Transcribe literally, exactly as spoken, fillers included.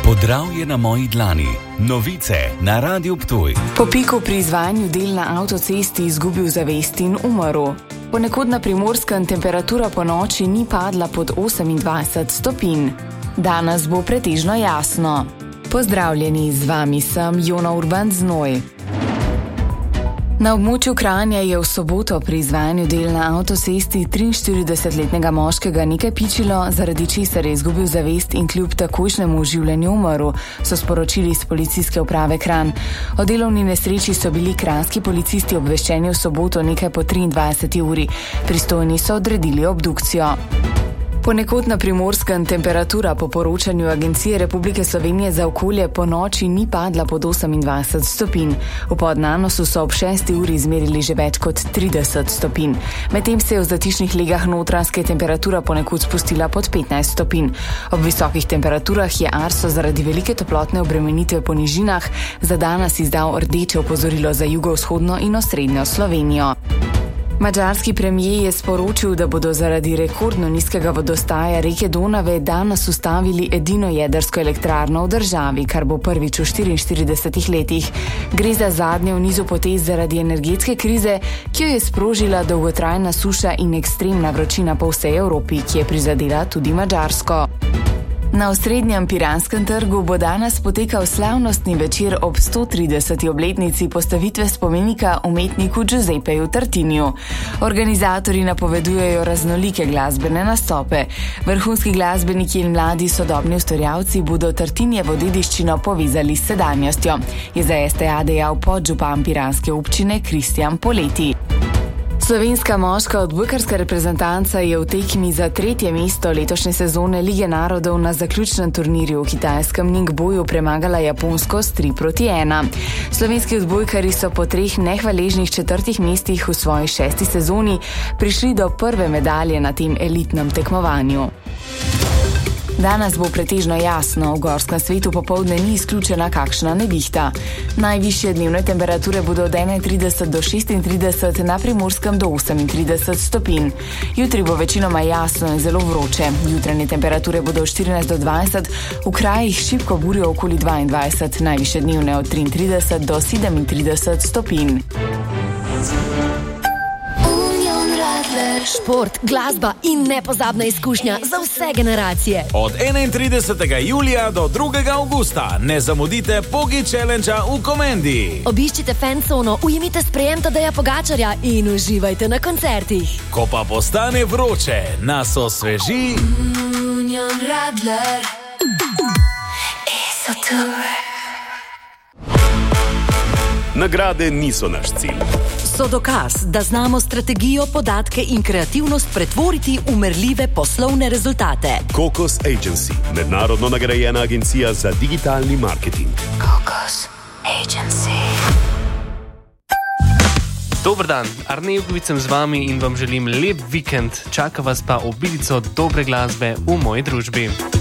Podravje na moji dlani. Novice na Radiu Ptuj. Po piku pri izvajanju del na avtocesti izgubil zavest in umrl. Ponekod na Primorskem temperatura po noči ni padla pod osemindvajset stopinj. Danes bo pretežno jasno. Pozdravljeni, z vami sem Jona Urban Znoj. Na območju Kranja je v soboto pri izvajanju del na avtocesti triinštiridesetletnega moškega nekaj pičilo, zaradi česar je izgubil zavest in kljub takojšnjemu življenju umrl, so sporočili iz policijske uprave Kranj. O delovni nesreči so bili kranjski policisti obveščeni v soboto nekaj po triindvajseti uri. Pristojni so odredili obdukcijo. Ponekod na Primorskem temperatura po poročanju Agencije Republike Slovenije za okolje po noči ni padla pod osemindvajset stopinj. V Podnanosu so ob šesti uri izmerili že več kot trideset stopinj. Medtem se je v zatišnih legah Notranjske temperatura ponekod spustila pod petnajst stopinj. Ob visokih temperaturah je Arso zaradi velike toplotne obremenitve po nižinah za danes izdal rdeče opozorilo za jugovzhodno in osrednjo Slovenijo. Madžarski premijer je sporočil, da bodo zaradi rekordno nizkega vodostaja reke Donave danes ustavili edino jedrsko elektrarno v državi, kar bo prvič v štiriinštiridesetih letih. Gre za zadnjo v nizu potez zaradi energetske krize, ki jo je sprožila dolgotrajna suša in ekstremna vročina po vsej Evropi, ki je prizadela tudi Madžarsko. Na osrednjem Piranskem trgu bo danes potekal slavnostni večer ob sto trideseti obletnici postavitve spomenika umetniku Giuseppeju Tartiniju. Organizatorji napovedujejo raznolike glasbene nastope. Vrhunski glasbeniki in mladi sodobni ustvarjalci bodo Tartinjevo dediščino povezali s sedanjostjo, je za S T A dejal podžupan piranske občine Kristjan Poleti. Slovenska moška odbojkarska reprezentanca je v tekmi za tretje mesto letošnje sezone Lige narodov na zaključnem turnirju v kitajskem Ningboju premagala Japonsko s tri proti ena. Slovenski odbojkarji so po treh nehvaležnih četrtih mestih v svoji šesti sezoni prišli do prve medalje na tem elitnem tekmovanju. Danes bo pretežno jasno, v gorskem svetu popoldne ni izključena kakšna nevihta. Najvišje dnevne temperature bodo od enaintrideset do šestintrideset, na Primorskem do osemintrideset stopinj. Jutri bo večinoma jasno in zelo vroče. Jutranje temperature bodo od štirinajst do dvajset, v krajih šibko burjo okoli dvaindvajset, najvišje dnevne od triintrideset do sedemintrideset stopinj. Šport, glasba in nepozabna izkušnja za vse generacije. Od enaintridesetega julija do drugega avgusta ne zamudite Pogi Challengea v Komendi. Obiščite fancono, ujemite sprejem Tadeja Pogačarja in uživajte na koncertih. Ko pa postane vroče, nas osveži Union Radler Esotour. Nagrade niso naš cilj. So dokaz, da znamo strategijo, podatke in kreativnost pretvoriti v merljive poslovne rezultate. Kokos Agency, mednarodno nagrajena agencija za digitalni marketing. Kokos Agency. Dober dan, Arne Jugovicem z vami in vam želim lep vikend. Čaka vas pa obilico dobre glasbe v moji družbi.